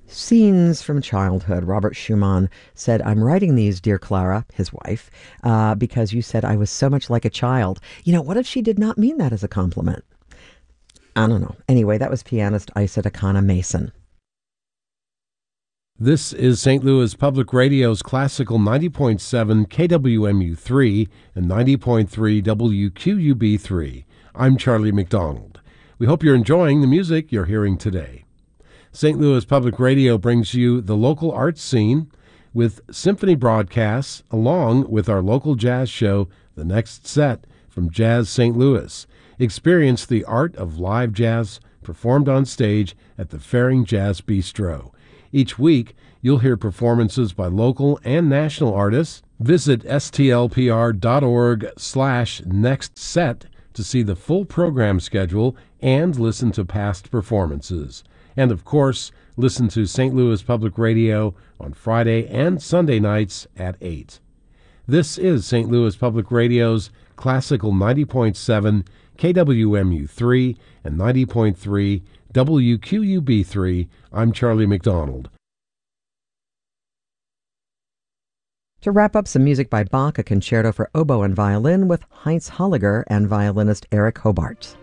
Scenes from childhood. Robert Schumann said, I'm writing these, dear Clara, his wife, because you said I was so much like a child. What if she did not mean that as a compliment? I don't know. Anyway, that was pianist Isa Takana Mason. This is St. Louis Public Radio's classical 90.7 KWMU3 and 90.3 WQUB3. I'm Charlie McDonald. We hope you're enjoying the music you're hearing today. St. Louis Public Radio brings you the local arts scene with symphony broadcasts along with our local jazz show, The Next Set from Jazz St. Louis. Experience the art of live jazz performed on stage at the Faring Jazz Bistro. Each week, you'll hear performances by local and national artists. Visit stlpr.org/nextset to see the full program schedule and listen to past performances. And of course, listen to St. Louis Public Radio on Friday and Sunday nights at 8. This is St. Louis Public Radio's classical 90.7 KWMU3 and 90.3 WQUB3. I'm Charlie McDonald. To wrap up, some music by Bach, a concerto for oboe and violin with Heinz Holliger and violinist Eric Hobart.